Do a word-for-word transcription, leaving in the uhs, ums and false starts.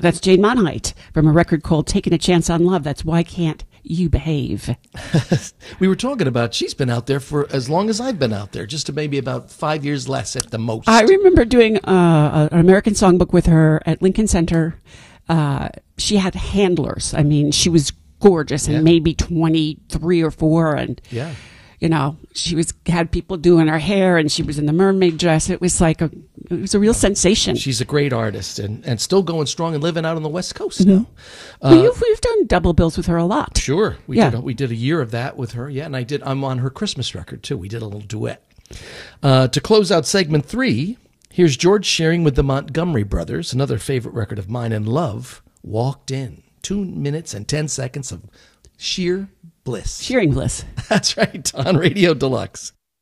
That's Jane Monheit from a record called Taking a Chance on Love. That's Why Can't You Behave. We were talking about she's been out there for as long as I've been out there, just to maybe about five years less at the most. I remember doing uh, an American Songbook with her at Lincoln Center. Uh, she had handlers. I mean, she was gorgeous and Yeah. maybe twenty-three or four. And, Yeah. you know, she was had people doing her hair and she was in the mermaid dress. It was like a, it was a real sensation. She's a great artist and, and still going strong and living out on the West Coast Mm-hmm. now. well, Uh, you've, we've done double bills with her a lot. Sure. We Yeah. did a, we did a year of that with her. Yeah, and I did I'm on her Christmas record too. We did a little duet. Uh, to close out segment three, here's George sharing with the Montgomery Brothers, another favorite record of mine and love, Walked In. Two minutes and ten seconds of sheer bliss. Shearing bliss. That's right, on Radio Deluxe.